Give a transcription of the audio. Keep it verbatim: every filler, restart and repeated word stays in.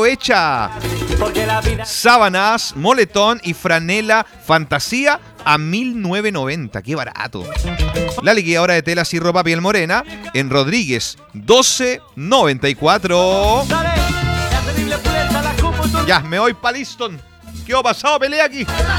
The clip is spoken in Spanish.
Aprovecha. Sábanas, moletón y franela fantasía a mil novecientos noventa. ¡Qué barato! La liquidadora de telas y ropa piel morena en Rodríguez doce noventa y cuatro. Ya, me voy pa' Liston. ¿Qué ha pasado? Pelea aquí.